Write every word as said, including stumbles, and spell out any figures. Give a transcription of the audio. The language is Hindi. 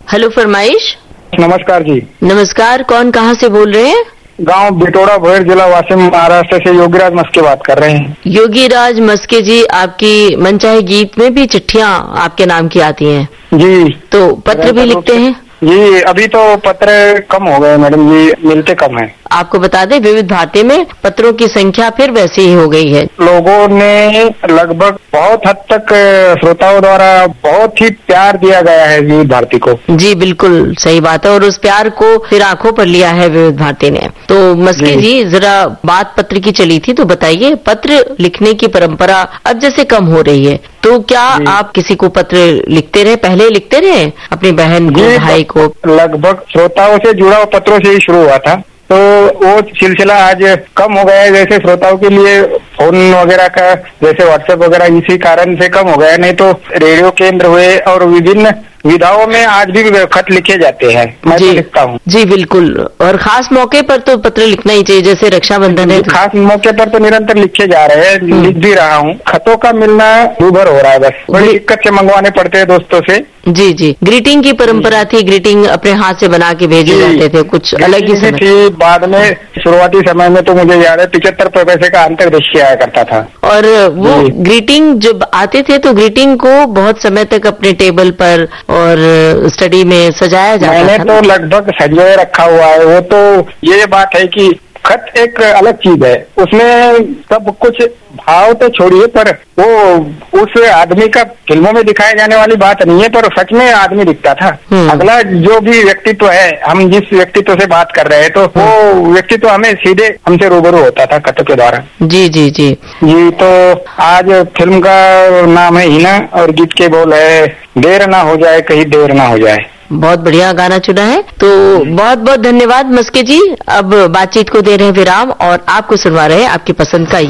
हेलो फरमाइश। नमस्कार जी। नमस्कार, कौन कहाँ से बोल रहे हैं? गांव बिटोड़ा भोयर, जिला वाशिम, महाराष्ट्र से योगीराज मस्के बात कर रहे हैं। योगीराज मस्के जी, आपकी मनचाहे गीत में भी चिट्ठियाँ आपके नाम की आती हैं जी। तो पत्र भी लिखते हैं? जी, अभी तो पत्र कम हो गए मैडम जी, मिलते कम है। आपको बता दें, विविध भारती में पत्रों की संख्या फिर वैसी ही हो गई है। लोगों ने लगभग बहुत हद तक श्रोताओं द्वारा बहुत ही प्यार दिया गया है विविध भारती को। जी बिल्कुल सही बात है, और उस प्यार को फिर आंखों पर लिया है विविध भारती ने। तो मस्के जी, जी जरा बात पत्र की चली थी, तो बताइए, पत्र लिखने की परंपरा अब जैसे कम हो रही है, तो क्या आप किसी को पत्र लिखते रहे? पहले लिखते रहे अपनी बहन को, भाई को? लगभग श्रोताओं से जुड़ा पत्रों से ही शुरू हुआ था, तो वो सिलसिला आज कम हो गया है। जैसे श्रोताओं के लिए फोन वगैरह का, जैसे व्हाट्सएप वगैरह, इसी कारण से कम हो गया है। नहीं तो रेडियो केंद्र हुए और विभिन्न विधाओं में आज भी खत लिखे जाते हैं, मैं तो लिखता हूँ। जी बिल्कुल, और खास मौके पर तो पत्र लिखना ही चाहिए, जैसे रक्षाबंधन है। खास मौके पर तो निरंतर लिखे जा रहे हैं, लिख भी रहा हूँ। खतों का मिलना दूभर हो रहा है, बस बड़ी दिक्कत से मंगवाने पड़ते हैं दोस्तों से। जी जी, ग्रीटिंग की परंपरा थी, ग्रीटिंग अपने हाथ से बना के भेजे जाते थे, कुछ अलग ही समय थी। बाद में शुरुआती समय में तो मुझे याद है पिछहत्तर पैसे का अंतर्दृष्टि आया करता था। और वो ग्रीटिंग जब आते थे तो ग्रीटिंग को बहुत समय तक अपने टेबल पर और स्टडी में सजाया जाता था। मैंने तो लगभग सजाए रखा हुआ है। वो तो ये बात है कि खत एक अलग चीज है, उसमें सब कुछ भाव तो छोड़िए, पर वो उस आदमी का फिल्मों में दिखाए जाने वाली बात नहीं है, पर सच में आदमी दिखता था। अगला जो भी व्यक्तित्व है, हम जिस व्यक्तित्व से बात कर रहे हैं, तो वो व्यक्तित्व हमें सीधे हमसे रूबरू होता था खतों के द्वारा। जी जी जी जी। तो आज फिल्म का नाम है हिना और गीत के बोल है, देर ना हो जाए कहीं देर ना हो जाए। बहुत बढ़िया गाना चुना है, तो बहुत बहुत धन्यवाद मस्के जी। अब बातचीत को दे रहे हैं विराम और आपको सुनवा रहे हैं आपकी पसंद का